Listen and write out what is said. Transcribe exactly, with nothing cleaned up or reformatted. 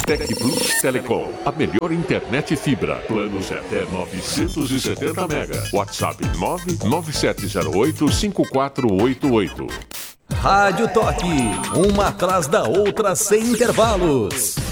Tec Plus Telecom, a melhor internet fibra. Planos até novecentos e setenta mega. WhatsApp nove nove sete zero oito cinco quatro oito oito. Rádio Toque, uma atrás da outra sem intervalos.